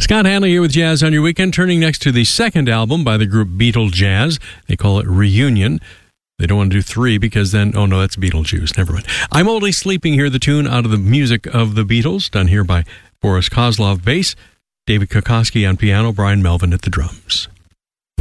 Scott Hanley here with Jazz on Your Weekend, turning next to the second album by the group Beatle Jazz. They call it Reunion. They don't want to do 3 because then, oh no, that's Beetlejuice. Never mind. I'm Only Sleeping here, the tune out of the music of the Beatles, done here by Boris Kozlov bass, David Kokoski on piano, Brian Melvin at the drums.